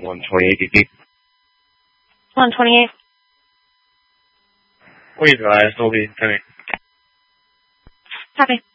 128 DP. 128. Please advise, will be 10. Copy.